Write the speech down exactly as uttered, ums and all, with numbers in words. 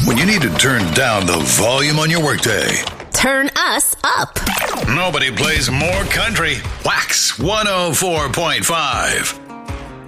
When you need to turn down the volume on your workday. Turn us up. Nobody plays more country. Wax one oh four point five.